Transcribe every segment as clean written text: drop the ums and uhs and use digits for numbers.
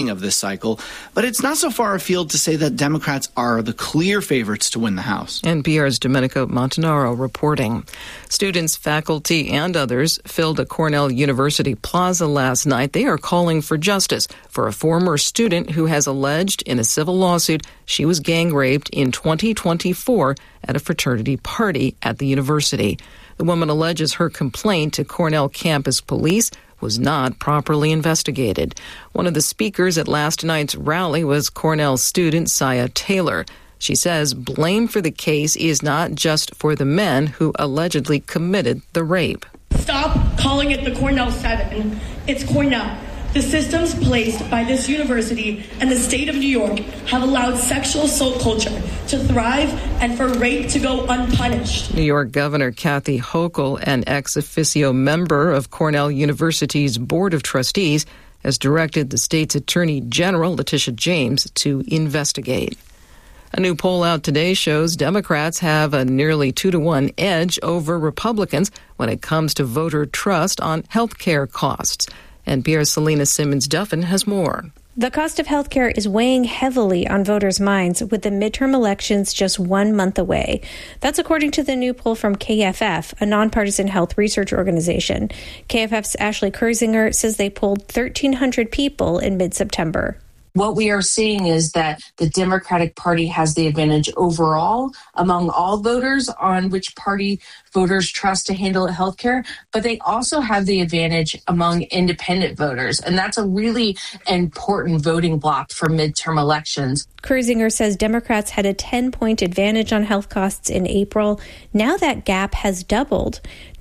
of this cycle, but it's not so far afield to say that Democrats are the clear favorites to win the House. NPR's Domenico Montanaro reporting. Students, faculty, and others filled a Cornell University plaza last night. They are calling for justice for a former student who has alleged in a civil lawsuit she was gang raped in 2024 at a fraternity party at the university. The woman alleges her complaint to Cornell campus police was not properly investigated. One of the speakers at last night's rally was Cornell student Saya Taylor. She says blame for the case is not just for the men who allegedly committed the rape. Stop calling it the Cornell 7. It's Cornell. The systems placed by this university and the state of New York have allowed sexual assault culture to thrive and for rape to go unpunished. New York Governor Kathy Hochul, an ex officio member of Cornell University's Board of Trustees, has directed the state's Attorney General, Letitia James, to investigate. A new poll out today shows Democrats have a nearly 2-to-1 edge over Republicans when it comes to voter trust on health care costs. NPR's Selena Simmons-Duffin has more. The cost of health care is weighing heavily on voters' minds with the midterm elections just 1 month away. That's according to the new poll from KFF, a nonpartisan health research organization. KFF's Ashley Kurzinger says they polled 1,300 people in mid-September. What we are seeing is that the Democratic Party has the advantage overall among all voters on which party voters trust to handle healthcare, but they also have the advantage among independent voters. And that's a really important voting block for midterm elections. Kurzinger says Democrats had a 10-point advantage on health costs in April. Now that gap has doubled.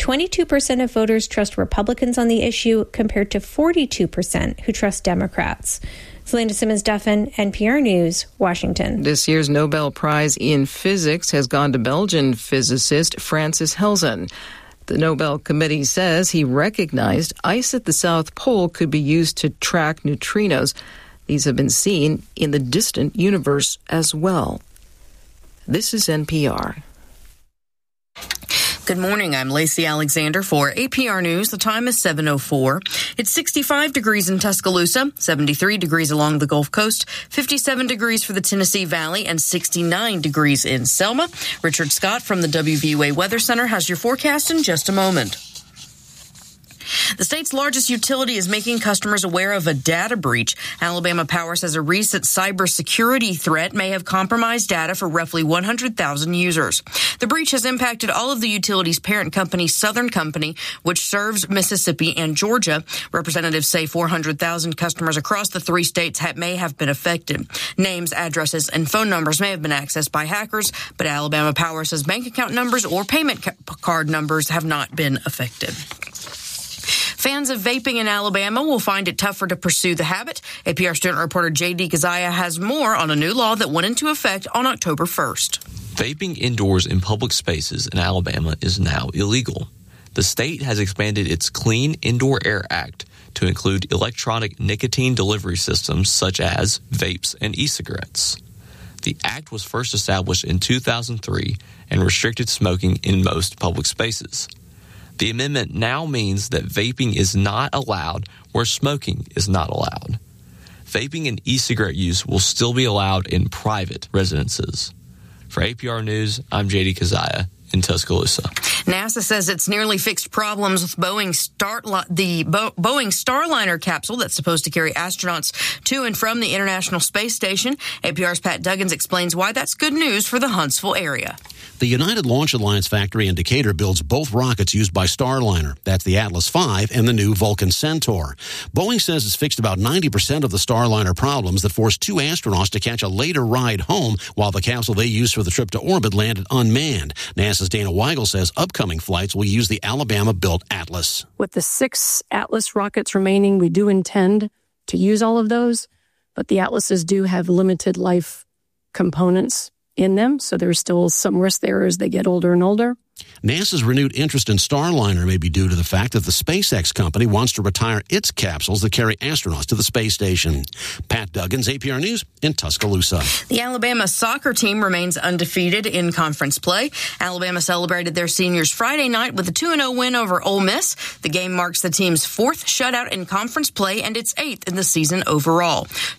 22% of voters trust Republicans on the issue compared to 42% who trust Democrats. Selena Simmons-Duffin, NPR News, Washington. This year's Nobel Prize in Physics has gone to Belgian physicist Francis Helsen. The Nobel Committee says he recognized ice at the South Pole could be used to track neutrinos. These have been seen in the distant universe as well. This is NPR. Good morning. I'm Lacey Alexander for APR News. The time is 7:04. It's 65 degrees in Tuscaloosa, 73 degrees along the Gulf Coast, 57 degrees for the Tennessee Valley, and 69 degrees in Selma. Richard Scott from the WVUA Weather Center has your forecast in just a moment. The state's largest utility is making customers aware of a data breach. Alabama Power says a recent cybersecurity threat may have compromised data for roughly 100,000 users. The breach has impacted all of the utility's parent company, Southern Company, which serves Mississippi and Georgia. Representatives say 400,000 customers across the three states may have been affected. Names, addresses, and phone numbers may have been accessed by hackers, but Alabama Power says bank account numbers or payment card numbers have not been affected. Fans of vaping in Alabama will find it tougher to pursue the habit. APR student reporter J.D. Kazaya has more on a new law that went into effect on October 1st. Vaping indoors in public spaces in Alabama is now illegal. The state has expanded its Clean Indoor Air Act to include electronic nicotine delivery systems such as vapes and e-cigarettes. The act was first established in 2003 and restricted smoking in most public spaces. The amendment now means that vaping is not allowed where smoking is not allowed. Vaping and e-cigarette use will still be allowed in private residences. For APR News, I'm J.D. Kazaya in Tuscaloosa. NASA says it's nearly fixed problems with the Boeing Starliner capsule that's supposed to carry astronauts to and from the International Space Station. APR's Pat Duggins explains why that's good news for the Huntsville area. The United Launch Alliance factory in Decatur builds both rockets used by Starliner. That's the Atlas V and the new Vulcan Centaur. Boeing says it's fixed about 90% of the Starliner problems that forced two astronauts to catch a later ride home while the capsule they used for the trip to orbit landed unmanned. NASA's Dana Weigel says upcoming flights will use the Alabama-built Atlas. With the 6 Atlas rockets remaining, we do intend to use all of those, but the Atlases do have limited life components in them, so there's still some risk there as they get older and older. NASA's renewed interest in Starliner may be due to the fact that the SpaceX company wants to retire its capsules that carry astronauts to the space station. Pat Duggins, APR News in Tuscaloosa. The Alabama soccer team remains undefeated in conference play. Alabama celebrated their seniors Friday night with a 2-0 win over Ole Miss. The game marks the team's 4th shutout in conference play and its 8th in the season overall.